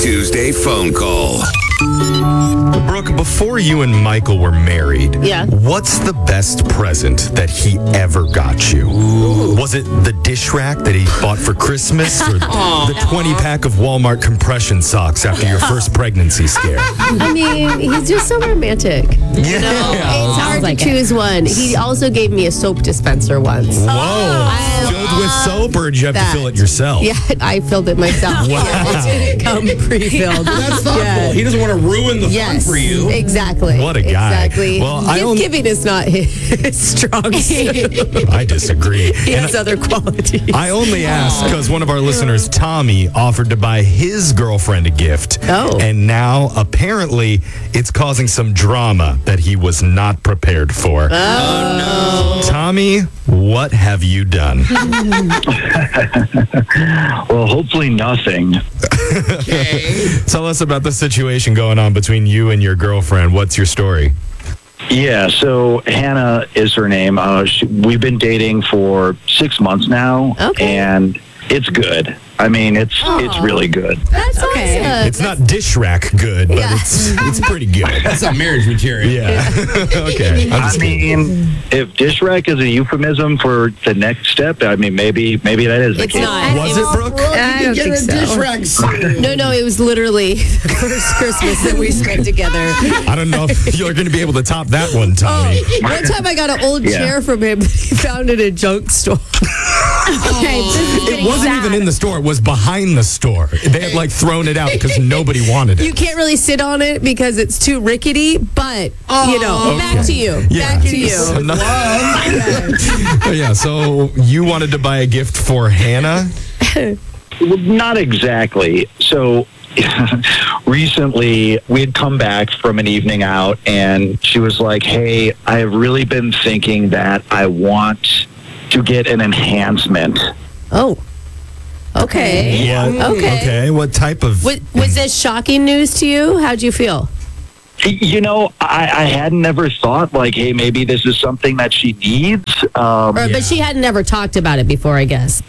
Tuesday phone call. Brooke, before you and Michael were married, what's the best present that he ever got you? Was it the dish rack that he bought for Christmas or the 20-pack of Walmart compression socks after your first pregnancy scare? I mean, he's just so romantic. Yeah. It's hard to choose one. He also gave me a soap dispenser once. Whoa. Filled with soap, or did you have to fill it yourself? Yeah, I filled it myself. Wow. It didn't come pre-filled. That's thoughtful. He doesn't want to ruin the fun for you. Exactly. What a guy. Exactly. Well, Gift giving is not his strong suit. I disagree. He has other qualities. I only asked because one of our listeners, Tommy, offered to buy his girlfriend a gift. Oh. And now, apparently, it's causing some drama that he was not prepared for. Oh, no. Tommy, what have you done? Well, hopefully nothing. Tell us about the situation going on between you and your girlfriend. What's your story? Yeah, so Hannah is her name. We've been dating for 6 months now, and it's good. I mean, it's really good. That's okay. Awesome. It's not dish rack good, but it's pretty good. That's not marriage material. Yeah. Okay. I mean, if dish rack is a euphemism for the next step, I mean, maybe that is the It's case. not. Was it, Brooke? I don't think so. Dish rack soon. No, it was literally the first Christmas that we spent together. I don't know if you're going to be able to top that one, Tommy. One time I got an old chair from him, but he found it at a junk store. It wasn't even in the store. It was behind the store. They had thrown it out because nobody wanted it. You can't really sit on it because it's too rickety, but, back to you. Yeah. Back to you. So you wanted to buy a gift for Hannah? Well, not exactly. So recently we had come back from an evening out, and she was like, hey, I have really been thinking that I want to get an enhancement. Oh. Okay. Yeah. Okay. What type of... Was this shocking news to you? How'd you feel? You know, I had never thought, hey, maybe this is something that she needs. But she had never talked about it before, I guess.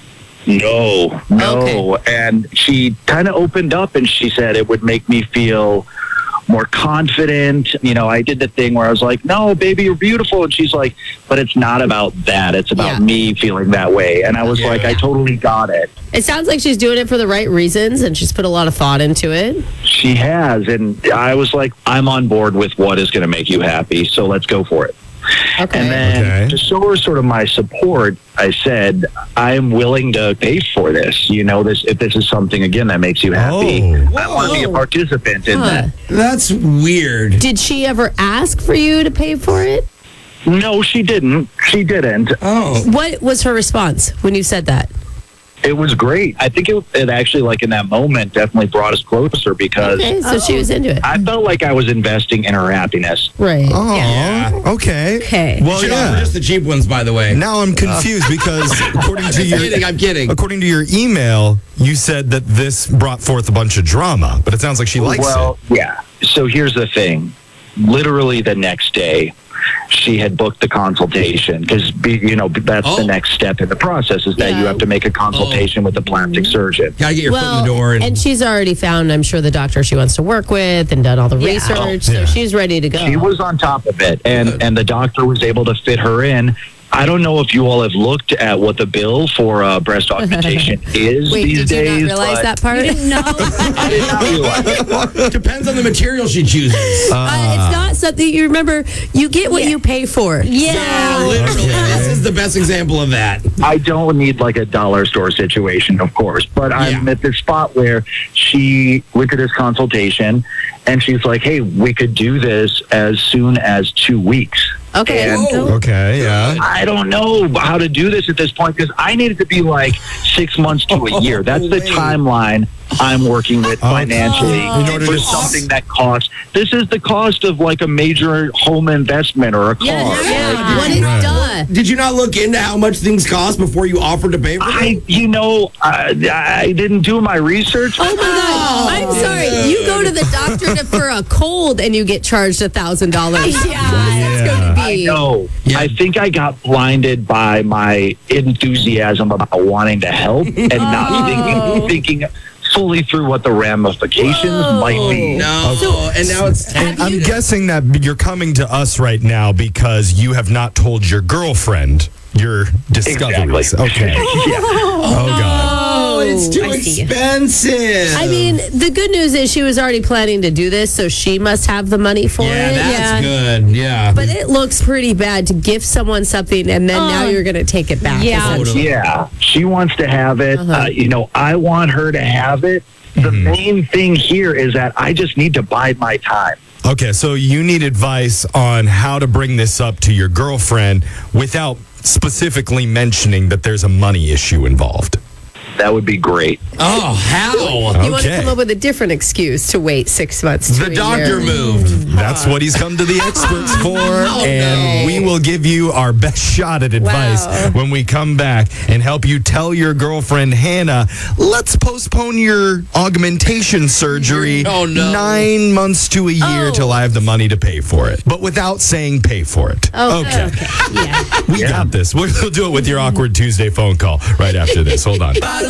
No. Okay. And she kind of opened up, and she said it would make me feel more confident. I did the thing where I was like, no, baby, you're beautiful. And she's like, but it's not about that. It's about me feeling that way. And I was like, I totally got it. It sounds like she's doing it for the right reasons, and she's put a lot of thought into it. She has. And I was like, I'm on board with what is going to make you happy. So let's go for it. Okay. And then to show her sort of my support, I said, I'm willing to pay for this. If this is something, again, that makes you happy, I want to be a participant in that. That's weird. Did she ever ask for you to pay for it? No, she didn't. She didn't. Oh. What was her response when you said that? It was great. I think it actually, in that moment, definitely brought us closer because so she was into it. I felt like I was investing in her happiness. Right. Oh, Yeah. okay. Well, Should offer just the cheap ones, by the way. Now I'm confused because according to I'm kidding. According to your email, you said that this brought forth a bunch of drama, but it sounds like she likes it. Yeah. So here's the thing. Literally the next day, she had booked the consultation because, that's the next step in the process is that you have to make a consultation with the plastic surgeon. Gotta get your foot in the door. And she's already found, I'm sure, the doctor she wants to work with and done all the research, so she's ready to go. She was on top of it, and the doctor was able to fit her in. I don't know if you all have looked at what the bill for breast augmentation is these days. Did you not realize that part? You didn't know? I did not realize. Depends on the material she chooses. It's not something you remember. You get what you pay for. Yeah. Literally. This is the best example of that. I don't need a dollar store situation, of course, but I'm at this spot where she went to this consultation, and she's like, hey, we could do this as soon as 2 weeks. Okay. And Okay, yeah. I don't know how to do this at this point because I need it to be 6 months to a year. That's the timeline I'm working with financially for something that costs. This is the cost of a major home investment or a car. Yeah. What is duh? Did you not look into how much things cost before you offered to pay for them? I didn't do my research. Oh my God! I'm sorry. You go to the doctor for a cold and you get charged $1,000. That's going to be. I know. Yeah. I think I got blinded by my enthusiasm about wanting to help and not thinking fully through what the ramifications might be. No, and now it's... I'm guessing that you're coming to us right now because you have not told your girlfriend your discoveries. Exactly. Okay. Oh, God. Oh, it's too I see. expensive. I mean, the good news is she was already planning to do this, so she must have the money for yeah, it. that's good. Yeah. But it looks pretty bad to gift someone something and then now you're going to take it back. Yeah. essentially. Yeah, she wants to have it. I want her to have it. The main thing here is that I just need to bide my time. Okay, so you need advice on how to bring this up to your girlfriend without specifically mentioning that there's a money issue involved. That would be great. Oh, how? You want to Okay. come up with a different excuse to wait 6 months to The a doctor year. moved. That's what he's come to the experts for. And we will give you our best shot at advice when we come back and help you tell your girlfriend, Hannah, let's postpone your augmentation surgery 9 months to a year till I have the money to pay for it. But without saying pay for it. Okay. Yeah. We got this. We'll do it with your Awkward Tuesday phone call right after this. Hold on.